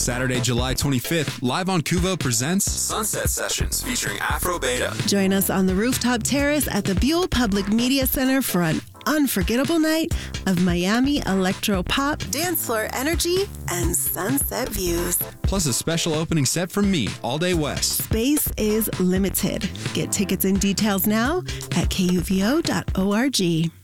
Saturday, July 25th, live on Kuvo presents Sunset Sessions featuring Afro Beta. Join us on the rooftop terrace at the Buell Public Media Center for an unforgettable night of Miami electro pop, dance floor energy, and sunset views. Plus a special opening set from me, All Day West. Space is limited. Get tickets and details now at kuvo.org.